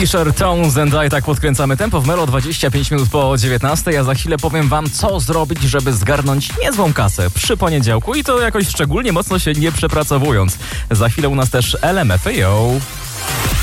Fisher, Tones and I, tak podkręcamy tempo w Melo 25 minut po 19. A za chwilę powiem wam, co zrobić, żeby zgarnąć niezłą kasę przy poniedziałku i to jakoś szczególnie mocno się nie przepracowując. Za chwilę u nas też LMFAO.